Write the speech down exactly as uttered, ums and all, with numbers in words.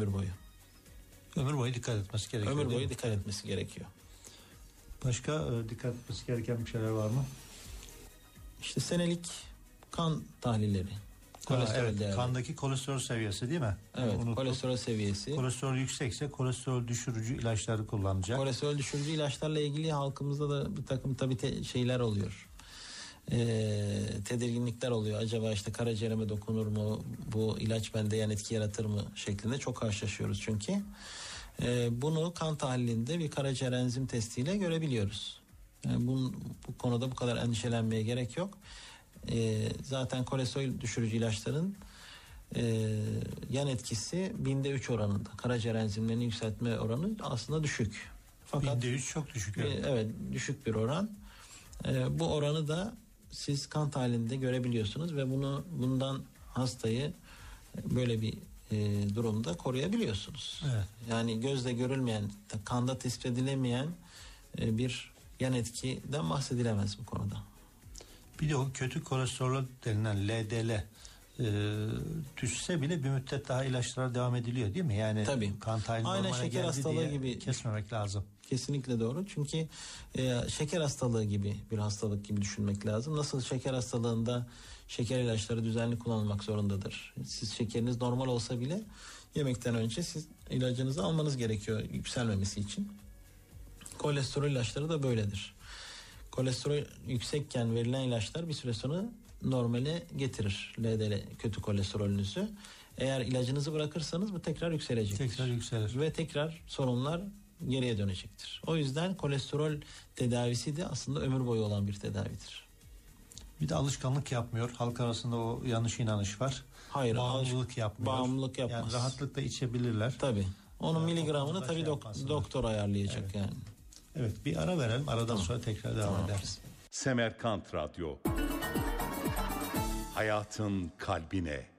ömür boyu. Ömür boyu dikkat etmesi gerekiyor. Ömür boyu dikkat etmesi gerekiyor. Başka e, dikkat etmesi gereken bir şeyler var mı? İşte senelik kan tahlilleri. Kolesterol ha, evet, kandaki kolesterol seviyesi değil mi? Evet, unuttum. Kolesterol seviyesi. Kolesterol yüksekse kolesterol düşürücü ilaçları kullanacak. Kolesterol düşürücü ilaçlarla ilgili halkımızda da bir takım tabii te- şeyler oluyor. Ee, tedirginlikler oluyor. Acaba işte karaciğerime dokunur mu? Bu ilaç bende yan etki yaratır mı? Şeklinde çok karşılaşıyoruz çünkü. Ee, bunu kan tahlilinde bir karaciğer enzim testiyle görebiliyoruz. Yani bunun, bu konuda bu kadar endişelenmeye gerek yok. Ee, zaten kolesterol düşürücü ilaçların e, yan etkisi binde üç oranında. Karaciğer enzimlerini yükseltme oranı aslında düşük. Fakat binde üç çok düşük. Evet, evet düşük bir oran. Ee, bu oranı da siz kan tahlilinde görebiliyorsunuz ve bunu bundan hastayı böyle bir e, durumda koruyabiliyorsunuz. Evet. Yani gözle görülmeyen, kanda tespit edilemeyen e, bir yan etkiden bahsedilemez bu konuda. Bir de o kötü kolesterol denilen L D L e, düşse bile bir müddet daha ilaçlara devam ediliyor değil mi? Yani tabii. Kan tahlili aynen şeker hastalığı gibi kesmemek lazım. Kesinlikle doğru. Çünkü e, şeker hastalığı gibi bir hastalık gibi düşünmek lazım. Nasıl şeker hastalığında şeker ilaçları düzenli kullanılmak zorundadır. Siz şekeriniz normal olsa bile yemekten önce siz ilacınızı almanız gerekiyor yükselmemesi için. Kolesterol ilaçları da böyledir. Kolesterol yüksekken verilen ilaçlar bir süre sonra normale getirir L D L kötü kolesterolünüzü. Eğer ilacınızı bırakırsanız bu tekrar yükselecektir. Tekrar yükselir. Ve tekrar sorunlar geriye dönecektir. O yüzden kolesterol tedavisi de aslında ömür boyu olan bir tedavidir. Bir de alışkanlık yapmıyor. Halk arasında o yanlış inanış var. Hayır. Bağımlılık alış- yapmıyor. Bağımlılık yapmaz. Yani rahatlıkla içebilirler. Tabii. Onun ya, miligramını tabii şey dok- doktor ayarlayacak evet. yani. Evet, bir ara verelim. Aradan tamam. sonra tekrar devam tamam. ederiz. Semerkant Radyo. Hayatın kalbine.